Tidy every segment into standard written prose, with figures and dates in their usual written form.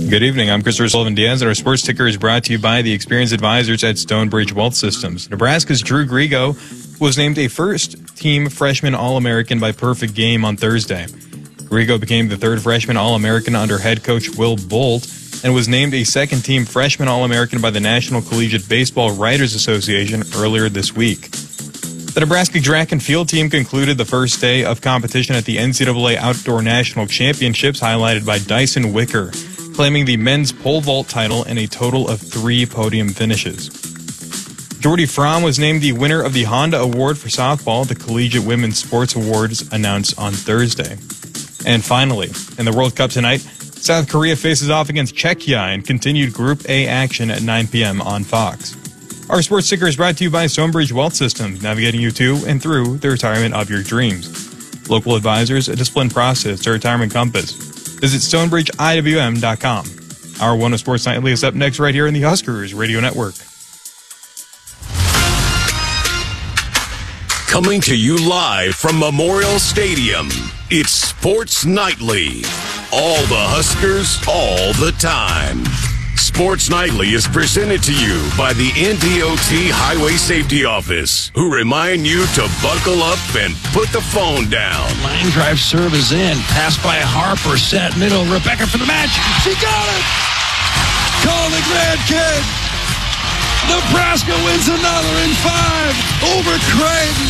Good evening. I'm Christopher Sullivan-Diaz, and our sports ticker is brought to you by the experienced advisors at Stonebridge Wealth Systems. Nebraska's Drew Grigo was named a first-team freshman All-American by Perfect Game on Thursday. Grigo became the third freshman All-American under head coach Will Bolt and was named a second-team freshman All-American by the National Collegiate Baseball Writers Association earlier this week. The Nebraska track and field team concluded the first day of competition at the NCAA Outdoor National Championships, highlighted by Dyson Wicker, claiming the men's pole vault title and a total of 3 podium finishes. Jordy Fromm was named the winner of the Honda Award for softball, the Collegiate Women's Sports Awards announced on Thursday. And finally, in the World Cup tonight, South Korea faces off against Czechia in continued Group A action at 9 p.m. on Fox. Our sports ticker is brought to you by Stonebridge Wealth Systems, navigating you to and through the retirement of your dreams. Local advisors, a disciplined process, a retirement compass. Visit StonebridgeIWM.com. Our One of Sports Nightly is up next right here in the Huskers Radio Network. Coming to you live from Memorial Stadium, it's Sports Nightly. All the Huskers, all the time. Sports Nightly is presented to you by the NDOT Highway Safety Office, who remind you to buckle up and put the phone down. Line drive serve is in. Pass by Harper, set middle. Rebecca for the match. She got it! Call the grandkid! Nebraska wins another in 5 over Creighton.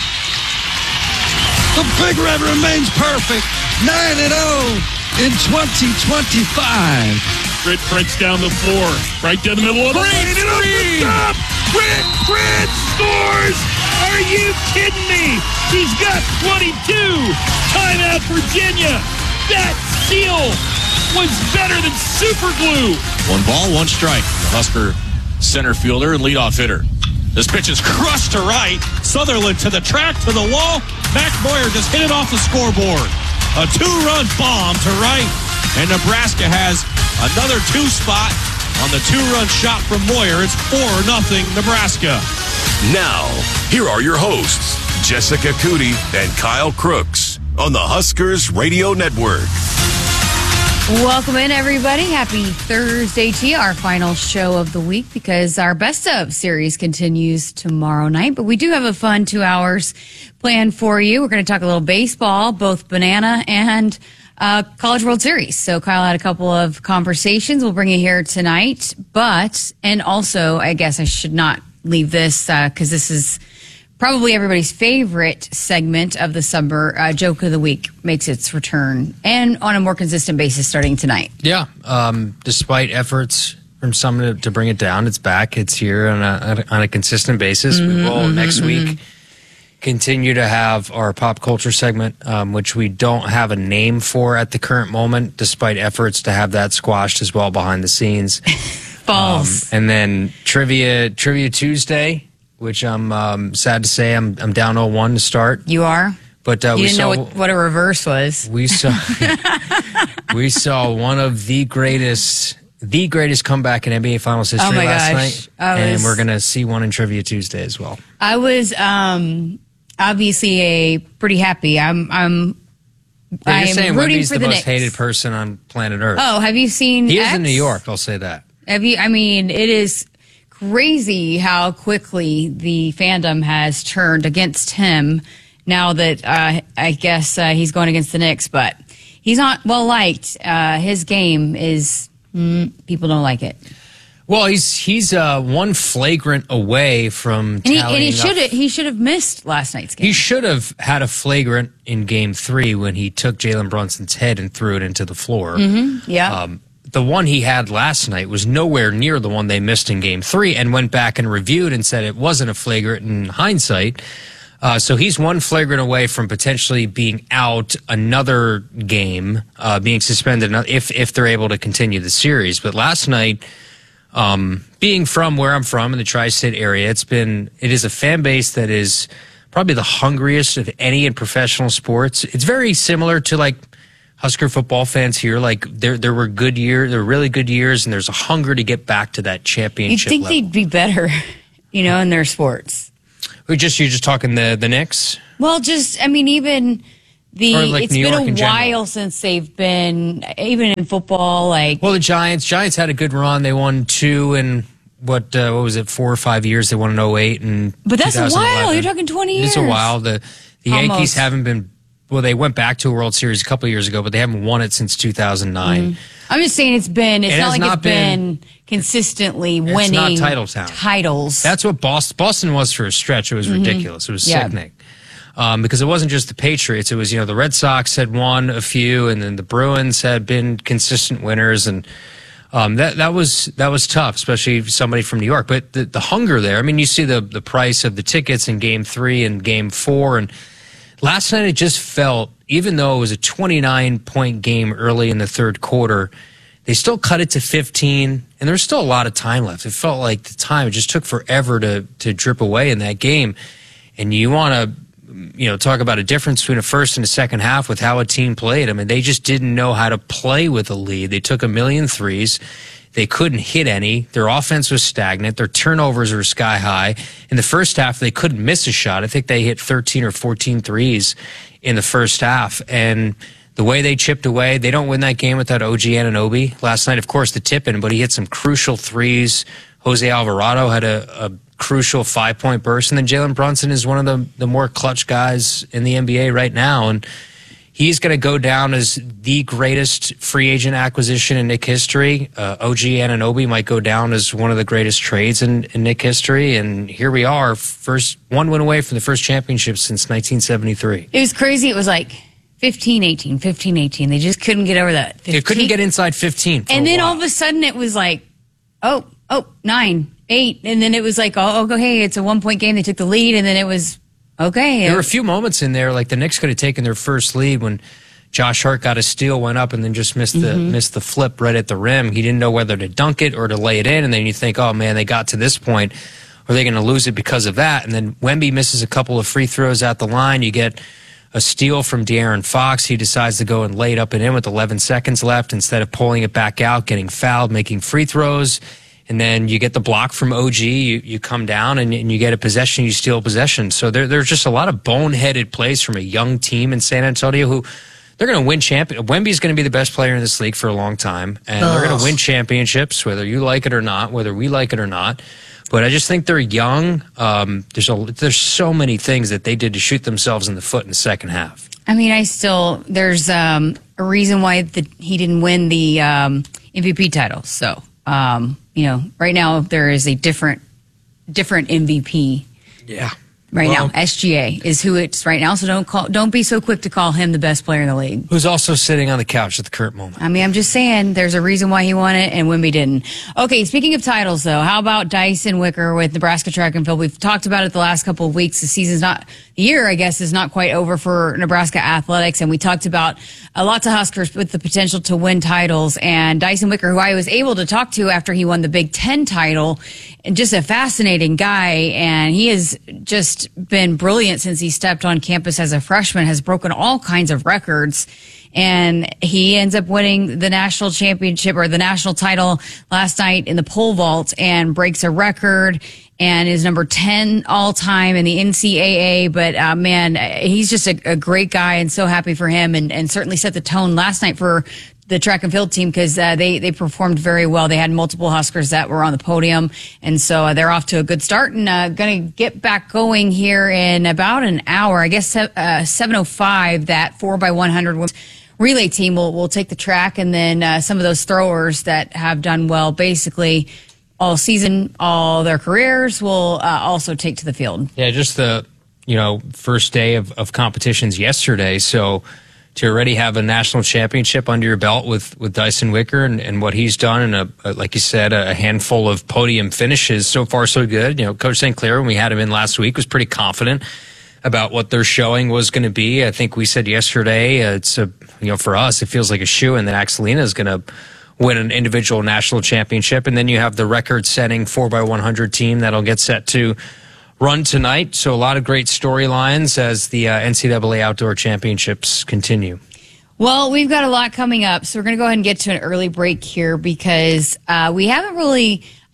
The Big Red remains perfect. 9-0 in 2025. Britt prints down the floor, right down the middle of the lane, and over the top! Britt scores! Are you kidding me? He's got 22! Timeout, Virginia! That seal was better than super glue! 1 ball, 1 strike. The Husker center fielder and leadoff hitter. This pitch is crushed to right. Sutherland to the track, to the wall. Mac Boyer just hit it off the scoreboard. A 2-run bomb to right. And Nebraska has another 2 spot on the 2-run shot from Moyer. It's 4-0 Nebraska. Now, here are your hosts, Jessica Cootie and Kyle Crooks on the Huskers Radio Network. Welcome in, everybody. Happy Thursday to you, our final show of the week, because our Best Of series continues tomorrow night. But we do have a fun 2 hours planned for you. We're going to talk a little baseball, both Banana and College World Series. So Kyle had a couple of conversations. We'll bring you here tonight. And also, I guess I should not leave this because this is probably everybody's favorite segment of the summer. Joke of the Week makes its return, and on a more consistent basis starting tonight. Yeah. Despite efforts from some to bring it down, it's back. It's here on a consistent basis. We will next week continue to have our pop culture segment, which we don't have a name for at the current moment, despite efforts to have that squashed as well behind the scenes. False. And then Trivia Tuesday, which I'm sad to say I'm down 0-1 to start. You are? But you didn't know what a reverse was. We saw one of the greatest comeback in NBA Finals history last night. And we're going to see one in Trivia Tuesday as well. I was obviously pretty happy. I'm You're saying rooting Wemby's for the most Knicks. hated person on planet Earth. Oh, have you seen He X? is in New York, I'll say that. Have you? I mean, it is crazy how quickly the fandom has turned against him now that I guess he's going against the Knicks, but he's not well liked. His game is people don't like it. Well, he's one flagrant away from and he should have missed last night's game. He should have had a flagrant in Game 3 when he took Jalen Brunson's head and threw it into the floor. Yeah. The one he had last night was nowhere near the one they missed in Game 3, and went back and reviewed and said it wasn't a flagrant in hindsight. So he's one flagrant away from potentially being out another game, being suspended if they're able to continue the series. But last night, being from where I'm from in the tri-state area, it is a fan base that is probably the hungriest of any in professional sports. It's very similar to like Husker football fans here. Like there were good years, there were really good years, and there's a hunger to get back to that championship You'd think level. they'd be better, in their sports. You're just talking the Knicks? Well, even It's New York been in a general. while since they've been, even in football, like. Well, the Giants had a good run. They won 2 in what was it, 4 or 5 years? They won in 2008 and But that's a 2011. while. You're talking 20 years. It's a while. The Yankees Almost. haven't been. Well, they went back to a World Series a couple of years ago, but they haven't won it since 2009. I'm just saying it's not has like not it's been consistently winning not title town. titles. That's what Boston was for a stretch. It was ridiculous. It was sickening. Because it wasn't just the Patriots. It was, the Red Sox had won a few, and then the Bruins had been consistent winners, and that was tough, especially somebody from New York. But the hunger there. I mean, you see the price of the tickets in Game 3 and Game 4, and last night it just felt, even though it was a 29-point game early in the third quarter, they still cut it to 15, and there's still a lot of time left. It felt like the time, it just took forever to drip away in that game. And you want to, talk about a difference between a first and a second half with how a team played. I mean, they just didn't know how to play with a lead. They took a million threes. They couldn't hit any. Their offense was stagnant. Their turnovers were sky high. In the first half, they couldn't miss a shot. I think they hit 13 or 14 threes in the first half. And the way they chipped away, they don't win that game without OG Anunoby. Last night, of course, the tip-in, but he hit some crucial threes. Jose Alvarado had a crucial 5-point burst. And then Jalen Brunson is one of the more clutch guys in the NBA right now. And he's going to go down as the greatest free agent acquisition in Knick history. OG Anunoby might go down as one of the greatest trades in Knick history. And here we are, first one win away from the first championship since 1973. It was crazy. It was like 15-18, 15-18. They just couldn't get over that. 15. They couldn't get inside 15. And then all of a sudden it was like, 9, 8. And then it was like, hey, it's a 1-point game. They took the lead. And then it was, okay. There were a few moments in there, like the Knicks could have taken their first lead when Josh Hart got a steal, went up, and then just missed the flip right at the rim. He didn't know whether to dunk it or to lay it in. And then you think, oh, man, they got to this point. Are they going to lose it because of that? And then Wemby misses a couple of free throws at the line. You get a steal from De'Aaron Fox. He decides to go and lay it up and in with 11 seconds left instead of pulling it back out, getting fouled, making free throws. And then you get the block from OG. You come down and you get a possession. You steal possession. So there's just a lot of boneheaded plays from a young team in San Antonio who they're going to win Wemby's going to be the best player in this league for a long time, and they're going to win championships, whether you like it or not, whether we like it or not. But I just think they're young. There's so many things that they did to shoot themselves in the foot in the second half. I mean, there's a reason why he didn't win the MVP title. So, right now there is a different MVP. Yeah. Right now, SGA is who it's right now. So don't be so quick to call him the best player in the league. Who's also sitting on the couch at the current moment. I mean, I'm just saying there's a reason why he won it and Wemby didn't. Okay, speaking of titles, though, how about Dyson Wicker with Nebraska Track and Field? We've talked about it the last couple of weeks. The year, I guess, is not quite over for Nebraska athletics. And we talked about lots of Huskers with the potential to win titles. And Dyson Wicker, who I was able to talk to after he won the Big Ten title, and just a fascinating guy. And he has just been brilliant since he stepped on campus as a freshman, has broken all kinds of records. And he ends up winning the national championship or the national title last night in the pole vault and breaks a record and is number 10 all time in the NCAA. But man, he's just a great guy and so happy for him and certainly set the tone last night for the track and field team because they performed very well. They had multiple Huskers that were on the podium, and so they're off to a good start and going to get back going here in about an hour. I guess 7:05. That 4x100 relay team will take the track, and then some of those throwers that have done well basically all season, all their careers will also take to the field. Yeah, just the first day of competitions yesterday, so to already have a national championship under your belt with Dyson Wicker and what he's done and like you said, a handful of podium finishes, so far so good. Coach St. Clair, when we had him in last week, was pretty confident about what their showing was going to be. I think we said yesterday, for us, it feels like a shoo-in that Axelina is going to win an individual national championship. And then you have the record-setting 4x100 team that'll get set to run tonight. So a lot of great storylines as the NCAA Outdoor Championships continue. Well, we've got a lot coming up, so we're going to go ahead and get to an early break here because we haven't really,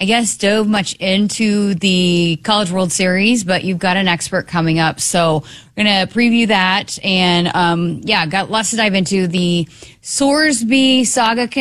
I guess, dove much into the College World Series, but you've got an expert coming up. So we're going to preview that. And, got lots to dive into. The Sorsby saga